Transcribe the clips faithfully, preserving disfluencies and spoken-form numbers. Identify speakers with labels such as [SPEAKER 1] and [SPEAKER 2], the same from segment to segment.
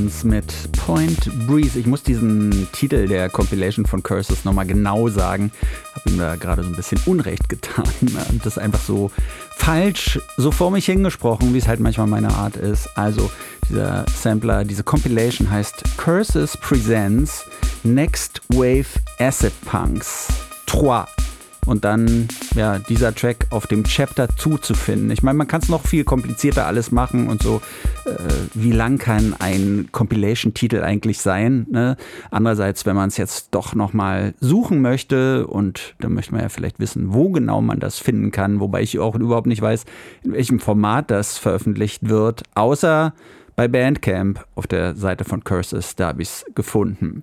[SPEAKER 1] Curses mit Point Breeze. Ich muss diesen Titel der Compilation von Curses nochmal genau sagen. Habe ihm da gerade so ein bisschen Unrecht getan und das einfach so falsch so vor mich hingesprochen, wie es halt manchmal meine Art ist. Also dieser Sampler, diese Compilation heißt Curses Presents Next Wave Acid Punks drei. Und dann, ja, dieser Track auf dem Chapter zwei zu finden. Ich meine, man kann es noch viel komplizierter alles machen und so. Äh, wie lang kann ein Compilation-Titel eigentlich sein? Ne? Andererseits, wenn man es jetzt doch nochmal suchen möchte und dann möchte man ja vielleicht wissen, wo genau man das finden kann. Wobei ich auch überhaupt nicht weiß, in welchem Format das veröffentlicht wird. Außer bei Bandcamp auf der Seite von Curses, da habe ich es gefunden.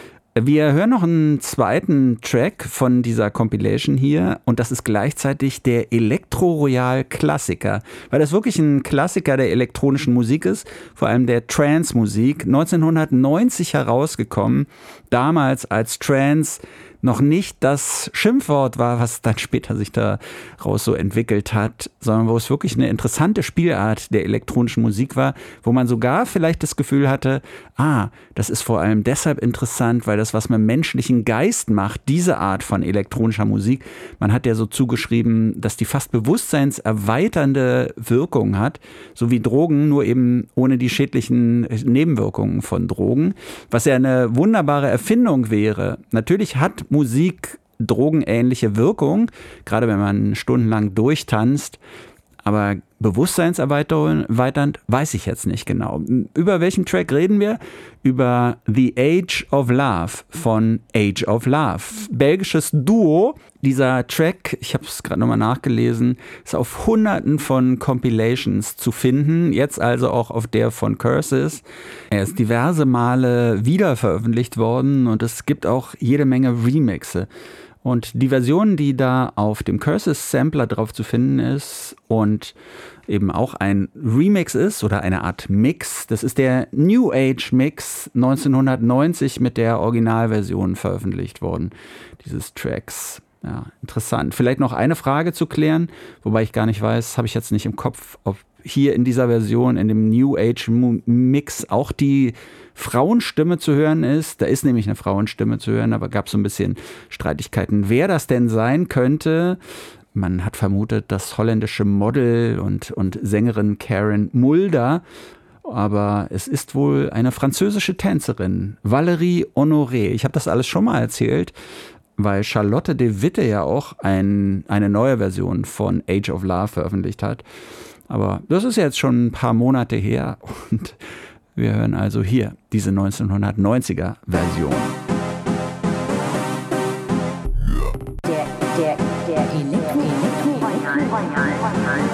[SPEAKER 1] Wir hören noch einen zweiten Track von dieser Compilation hier und das ist gleichzeitig der Elektro-Royal-Klassiker, weil das wirklich ein Klassiker der elektronischen Musik ist, vor allem der Trance-Musik, neunzehnhundertneunzig herausgekommen, damals als Trance noch nicht das Schimpfwort war, was dann später sich daraus so entwickelt hat, sondern wo es wirklich eine interessante Spielart der elektronischen Musik war, wo man sogar vielleicht das Gefühl hatte, ah, das ist vor allem deshalb interessant, weil das was mit dem menschlichen Geist macht, diese Art von elektronischer Musik. Man hat ja so zugeschrieben, dass die fast bewusstseinserweiternde Wirkung hat, so wie Drogen, nur eben ohne die schädlichen Nebenwirkungen von Drogen, was ja eine wunderbare Erfindung wäre. Natürlich hat Musik drogenähnliche Wirkung, gerade wenn man stundenlang durchtanzt, aber bewusstseinserweiternd weiß ich jetzt nicht genau. Über welchen Track reden wir? Über The Age of Love von Age of Love. Belgisches Duo. Dieser Track, ich habe es gerade nochmal nachgelesen, ist auf hunderten von Compilations zu finden. Jetzt also auch auf der von Curses. Er ist diverse Male wiederveröffentlicht worden und es gibt auch jede Menge Remixe. Und die Version, die da auf dem Curses Sampler drauf zu finden ist und eben auch ein Remix ist oder eine Art Mix, das ist der New Age Mix neunzehnhundertneunzig mit der Originalversion veröffentlicht worden, dieses Tracks. Ja, interessant. Vielleicht noch eine Frage zu klären, wobei ich gar nicht weiß, habe ich jetzt nicht im Kopf, ob hier in dieser Version, in dem New Age Mix auch die Frauenstimme zu hören ist. Da ist nämlich eine Frauenstimme zu hören, aber gab es so ein bisschen Streitigkeiten, wer das denn sein könnte. Man hat vermutet, das holländische Model und, und Sängerin Karen Mulder, aber es ist wohl eine französische Tänzerin, Valérie Honoré. Ich habe das alles schon mal erzählt, weil Charlotte de Witte ja auch ein, eine neue Version von Age of Love veröffentlicht hat. Aber das ist jetzt schon ein paar Monate her und wir hören also hier diese neunzehnhundertneunziger Version.
[SPEAKER 2] Der, der, der Elektro, Elektro, Elektro, Elektro, Elektro,